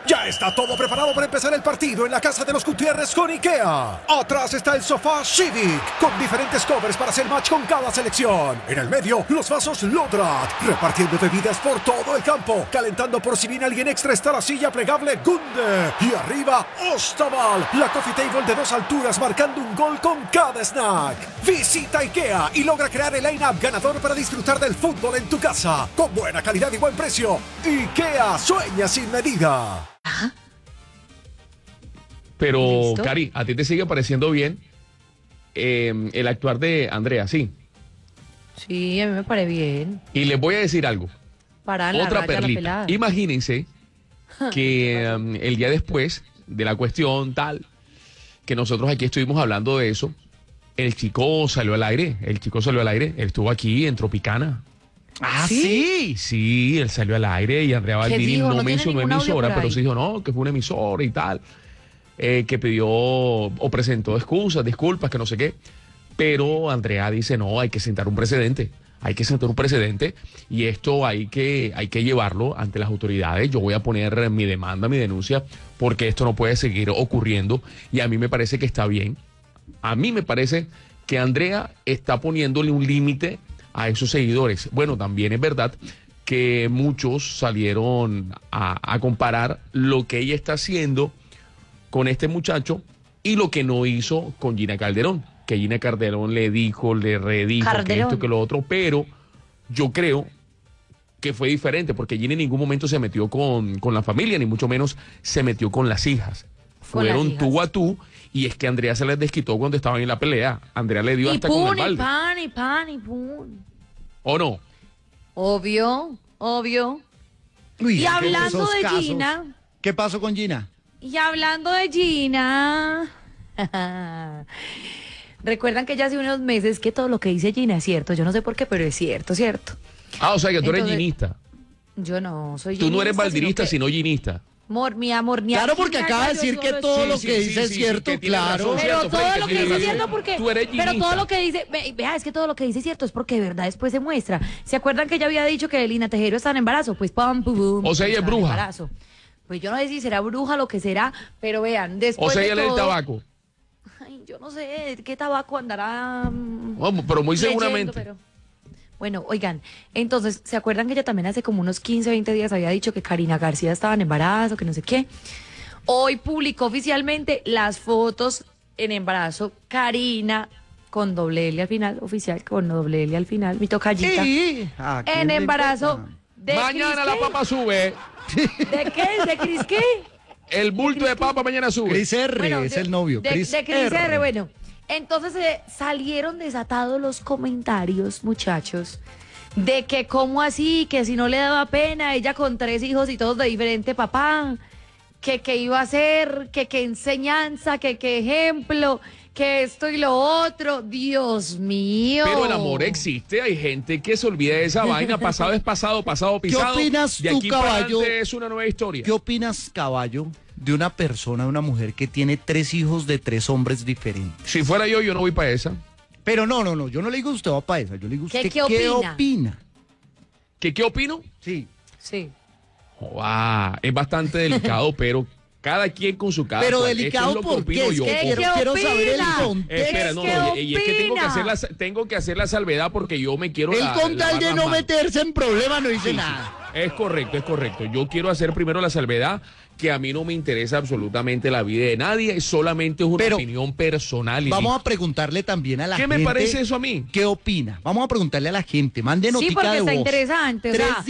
Ya está todo preparado para empezar el partido en la casa de los Gutiérrez con IKEA. Atrás está el sofá Civic, con diferentes covers para hacer match con cada selección. En el medio, los vasos Lodrat, repartiendo bebidas por todo el campo. Calentando por si viene alguien extra está la silla plegable Gunde. Y arriba, Ostaval, la coffee table de 2 alturas marcando un gol con cada snack. Visita IKEA y logra crear el line-up ganador para disfrutar del fútbol en tu casa. Con buena calidad y buen precio. IKEA sueña sin medida. Ajá. Pero, ¿Listo? Cari, ¿a ti te sigue pareciendo bien el actuar de Andrea? Sí. Sí, a mí me parece bien. Y les voy a decir algo. Para la Otra raya, la perlita. pelada. Imagínense que el día después de la cuestión tal, que nosotros aquí estuvimos hablando de eso, el chico salió al aire. Él estuvo aquí en Tropicana. ¿Ah, ¿Sí? sí? Sí, él salió al aire y Andrea ¿Qué Baldini dijo? no ¿No tiene mencionó ningún audio emisora, por pero ahí? sí dijo, no, que fue una emisora y tal, que pidió o presentó excusas, disculpas, que no sé qué. Pero Andrea dice, no, hay que sentar un precedente. Hay que sentar un precedente y esto hay que llevarlo ante las autoridades. Yo voy a poner mi demanda, mi denuncia, porque esto no puede seguir ocurriendo y a mí me parece que está bien. A mí me parece que Andrea está poniéndole un límite a esos seguidores. Bueno, también es verdad que muchos salieron a comparar lo que ella está haciendo con este muchacho y lo que no hizo con Gina Calderón. Que Gina Calderón le dijo, le redijo, que Calderón. esto, que lo otro, pero yo creo que fue diferente porque Gina en ningún momento se metió con la familia, ni mucho menos se metió con las hijas. Con las Fueron hijas. tú a tú y es que Andrea se les desquitó cuando estaban en la pelea. Andrea le dio Y hasta con pun, el y balde. pan, y pan, y pun. ¿O no? Obvio, obvio. Uy, Y es que hablando esos de casos- Gina, ¿Qué pasó con Gina? y hablando de Gina. Recuerdan que ya hace unos meses que todo lo que dice Gina es cierto. Yo no sé por qué, pero es cierto, ¿cierto? Ah, o sea que tú eres Entonces, ginista. Yo no soy Tú no eres ginista, baldirista, sino sino ginista. mi amor, ni Claro, aquí porque ni acaba allá, de decir yo que solo todo estoy- lo que dice es cierto, que tiene claro. razón, Pero cierto, todo Freddy, lo que que tiene dice razón. cierto porque Tú eres pero todo ginista. lo que dice, vea, es que todo lo que dice es cierto, es porque de verdad después se muestra. ¿Se acuerdan que ella había dicho que Lina Tejero está en embarazo? Pues pam, pum, pum. O sea, ella es está en bruja. embarazo. Pues yo no sé si será bruja lo que será, pero vean, después O sea, de ella lee el todo- tabaco. Ay, yo no sé qué tabaco andará. Vamos, pero muy leyendo, seguramente. pero- Bueno, oigan, entonces, ¿se acuerdan que ella también hace como unos 15, 20 días había dicho que Karina García estaba en embarazo, que no sé qué? Hoy publicó oficialmente las fotos en embarazo. Karina, con doble L al final, oficial, con doble L al final, mi tocallita. Sí. ¿A quién En le embarazo importa? de Mañana la Cris, papa sube. ¿qué? ¿De qué? ¿De Cris qué? El bulto de papa mañana sube. Chris R. Bueno, es de- el novio. De Cris R. Bueno, entonces salieron desatados los comentarios, muchachos, de que cómo así, que si no le daba pena, ella con 3 hijos y todos de diferente papá, que iba a ser, que enseñanza, que ejemplo, que esto y lo otro. Dios mío. Pero el amor existe, hay gente que se olvida de esa vaina, pasado es pasado, pasado pisado. opinas de tú, aquí para caballo? adelante es una nueva historia. ¿Qué opinas, caballo, de una persona, de una mujer que tiene 3 hijos de 3 hombres diferentes? Si fuera yo no voy para esa. Pero no, yo no le digo usted va para esa, yo le digo ¿Qué- usted qué qué opina? opina. ¿Qué opino? Sí. Sí. Joda, es bastante delicado, pero cada quien con su cada Pero cual. delicado, Esto es lo que ¿por qué? opino Es yo. que ¿Qué quiero saber el opina? contexto. Espera, no, ¿Qué no, y es que opina? tengo que hacer la salvedad porque yo me quiero Él lavar con tal de las no manos. meterse en problemas no dice Sí, nada. es correcto, es correcto. Yo quiero hacer primero la salvedad que a mí no me interesa absolutamente la vida de nadie, solamente es una Pero opinión personal. y Vamos listo. a preguntarle también a la ¿Qué gente. me parece eso a mí? ¿Qué opina? Vamos a preguntarle a la gente. Mande Sí, notica porque de está voz. interesante. O sea,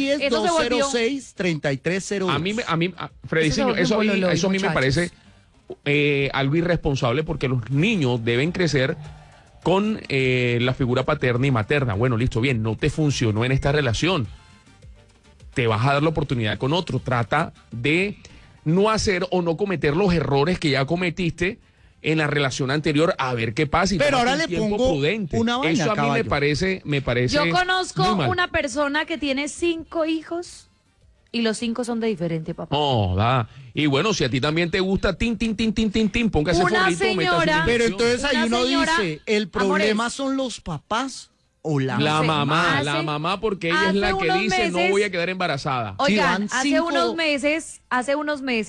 310-206-3302. A mí, Freddy, Eso se vuelve eso, un bololo, eso a mí me muchachos. parece algo irresponsable porque los niños deben crecer con la figura paterna y materna. Bueno, listo, bien, no te funcionó en esta relación. Te vas a dar la oportunidad con otro. Trata de no hacer o no cometer los errores que ya cometiste en la relación anterior, a ver qué pasa. Y Pero tómate ahora un le tiempo pongo prudente. una vaina, eso a mí caballo. me parece Yo muy conozco mal. una persona que tiene 5 hijos y los 5 son de diferente papá. No, da. Y bueno, si a ti también te gusta tin, póngase Una forrito, señora- métase Pero inyección. entonces ahí Una uno señora, dice, ¿el problema amores. son los papás o la La sé, mamá, hace- porque ella es hace la que unos dice no meses- voy a quedar embarazada. Oigan, van hace 5 unos meses